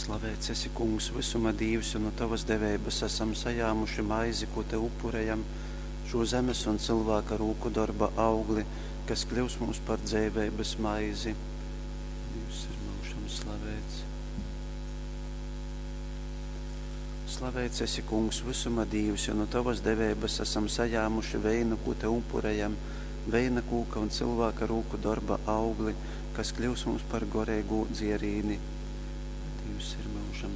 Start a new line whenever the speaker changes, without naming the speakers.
Slavēts esi, Kungs, visuma Dievs, un no tavas devības esam sajāmuši maizi, ko te upurējam, šo zemes un cilvēka rūku darba augli, kas kļūs mums par dzēvības maizi. Dievs ir mūžam slavēts. Slavēts esi, Kungs, visuma Dievs, un no tavas devības esam sajāmuši veinu, ko te upurējam, veina kūka un cilvēka rūku darba augli, kas kļūs mums par gorēgu dzierīni. Dievs ir mūžam